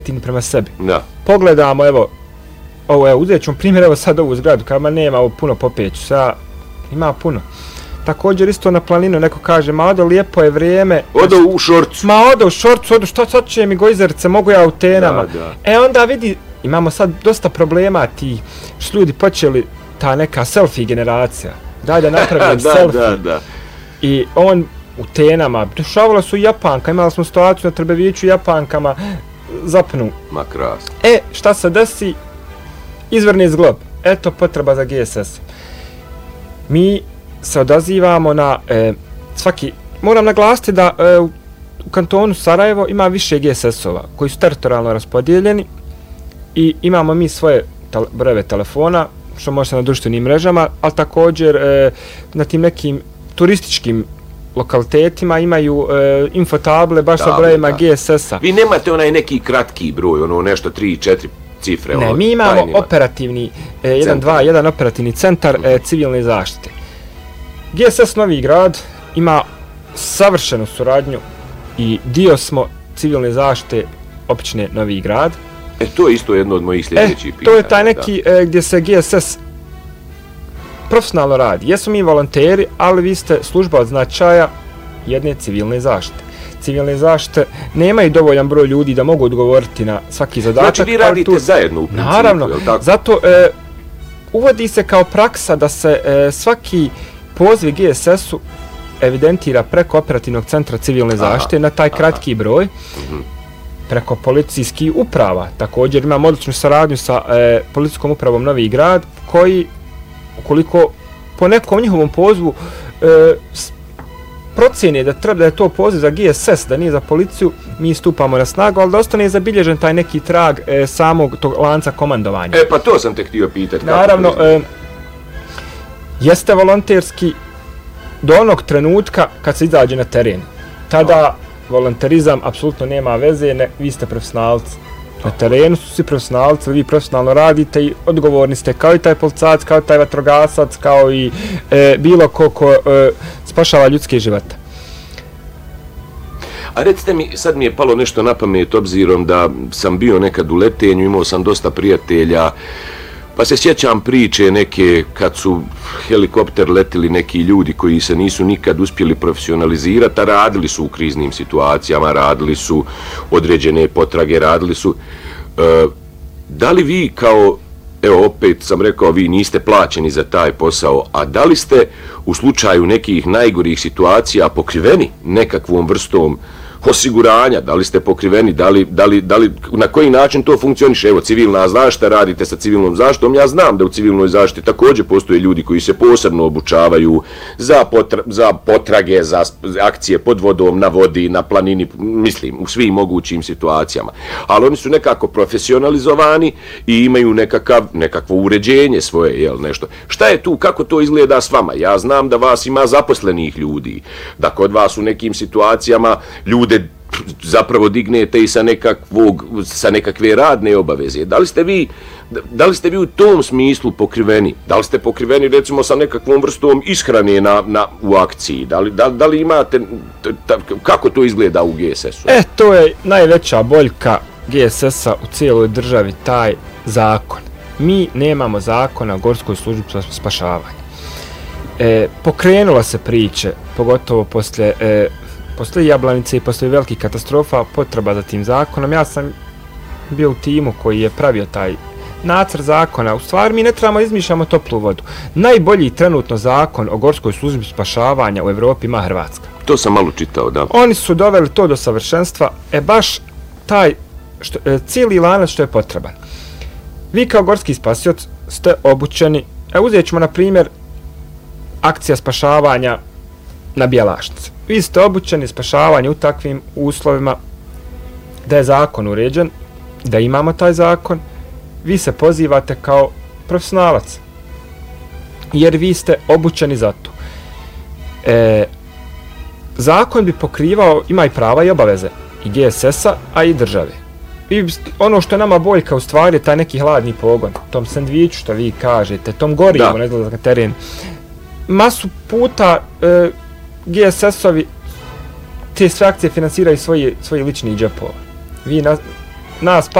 prema sebi. Da. Pogledamo, evo, uzet ćemo primjer, evo sad ovu zgradu, kao nema ovo puno popeću, ima puno. Također isto na planinu neko kaže, ma odo lijepo je vrijeme. Odo u šorcu. Ma odo u šorcu, odo što sad će mi gojzerice, mogu ja u tenama. Da. Onda vidi, imamo sad dosta problema ti, što ljudi počeli, ta neka selfie generacija. Daj da napravim selfie. Da. I on u tenama, dešavalo su Japanka, imali smo situaciju na Trbeviću Japankama, zapnu. Ma krasno. Šta se desi? Izvrni zglob. Eto potreba za GSS. Mi se odazivamo na svaki... Moram naglasiti da u kantonu Sarajevo ima više GSS-ova koji su teritorijalno raspodijeljeni i imamo mi svoje brojeve telefona, što možete na društvenim mrežama, ali također na tim nekim turističkim lokalitetima imaju infotable baš sa brojevima GSS-a. Vi nemate onaj neki kratki broj, ono nešto 3-4 cifre? Ne, mi imamo operativni, jedan operativni centar civilne zaštite. GSS Novi Grad ima savršenu suradnju i dio smo civilne zaštite općine Novi Grad. To je isto jedno od mojih sljedećih pitanja. To je taj neki gdje se GSS profesionalno radi. Jesu mi volonteri, ali vi ste služba od značaja jedne civilne zaštite. Civilne zaštite nemaju dovoljan broj ljudi da mogu odgovoriti na svaki zadatak. Znači vi radite zajedno u principu, naravno, je li tako? Zato uvodi se kao praksa da se svaki poziv GSS-u evidentira preko operativnog centra civilne zaštite na taj kratki broj. Preko policijskih uprava. Također imamo odličnu saradnju sa policijskom upravom Novi Grad, koji, ukoliko po nekom njihovom pozivu procjene da je to poziv za GSS, da nije za policiju, mi stupamo na snagu, ali da ostane zabilježen taj neki trag samog tog lanca komandovanja. Pa to sam te htio pitati. Naravno, jeste volonterski do onog trenutka kad se izađe na teren. Tada volonterizam apsolutno nema veze, vi ste profesionalci. Na terenu su svi profesionalci, vi profesionalno radite i odgovorni ste kao i taj policajac, kao i taj vatrogasac, kao i bilo ko spašava ljudske živote. A recite mi, sad mi je palo nešto na pamet, obzirom da sam bio nekad u letenju, imao sam dosta prijatelja, pa se sjećam priče neke kad su helikopter letili neki ljudi koji se nisu nikad uspjeli profesionalizirati, a radili su u kriznim situacijama, radili su određene potrage, radili su... Da li vi kao, evo opet sam rekao, vi niste plaćeni za taj posao, a da li ste u slučaju nekih najgorih situacija pokriveni nekakvom vrstom osiguranja, da li ste pokriveni, da li, na koji način to funkcioniše? Evo, civilna zaštita, radite sa civilnom zaštitom, ja znam da u civilnoj zaštiti također postoje ljudi koji se posebno obučavaju za potrage, za akcije pod vodom, na vodi, na planini, mislim, u svim mogućim situacijama. Ali oni su nekako profesionalizovani i imaju nekakvo uređenje svoje, jel, nešto. Šta je tu, kako to izgleda s vama? Ja znam da vas ima zaposlenih ljudi, da kod vas u nekim situacijama ljude zapravo dignete i sa nekakve radne obaveze. Da li ste vi u tom smislu pokriveni? Da li ste pokriveni recimo sa nekakvom vrstom ishrane u akciji? Da li imate, kako to izgleda u GSS-u? To je najveća boljka GSS-a u cijeloj državi, taj zakon. Mi nemamo zakona o gorskoj službi spašavanja. Pokrenula se priče, pogotovo posle Jablanice i posle velikih katastrofa, potreba za tim zakonom. Ja sam bio u timu koji je pravio taj nacrt zakona. U stvari mi ne trebamo izmišljamo toplu vodu. Najbolji trenutno zakon o gorskoj službi spašavanja u Evropi ima Hrvatska. To sam malo čitao, da. Oni su doveli to do savršenstva, baš taj cijeli lanac što je potreban. Vi kao gorski spasioc ste obučeni, uzet ćemo na primjer akcija spašavanja na Bjelašnici. Vi ste obučeni spašavanje u takvim uslovima, da je zakon uređen, da imamo taj zakon, vi se pozivate kao profesionalac, jer vi ste obučeni za to. Zakon bi pokrivao, ima i prava i obaveze, i GSS-a, a i države. I ono što je nama boljka u stvari je taj neki hladni pogon, tom sandviču što vi kažete, tom gorivu, ne znam na teren. Masu puta GSS-ovi te sve akcije finansiraju svoji lični džepova. nas